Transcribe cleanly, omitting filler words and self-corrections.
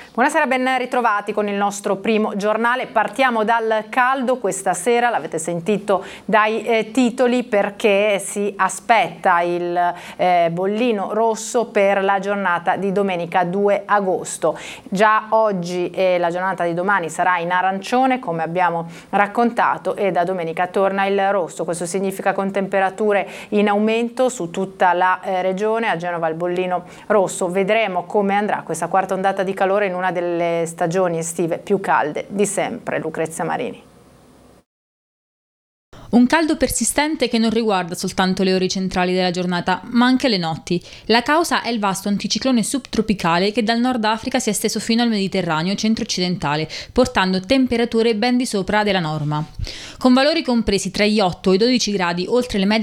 Buonasera, ben ritrovati con il nostro primo giornale. Partiamo dal caldo questa sera, l'avete sentito dai titoli, perché si aspetta il bollino rosso per la giornata di domenica 2 agosto. Già oggi e la giornata di domani sarà in arancione, come abbiamo raccontato, e da domenica torna il rosso. Questo significa con temperature in aumento su tutta la regione. A Genova il bollino rosso. Vedremo come andrà questa quarta ondata di calore in una delle stagioni estive più calde di sempre. Lucrezia Marini. Un caldo persistente che non riguarda soltanto le ore centrali della giornata, ma anche le notti. La causa è il vasto anticiclone subtropicale che dal Nord Africa si è esteso fino al Mediterraneo centro-occidentale, portando temperature ben di sopra della norma. Con valori compresi tra gli 8 e i 12 gradi oltre le medie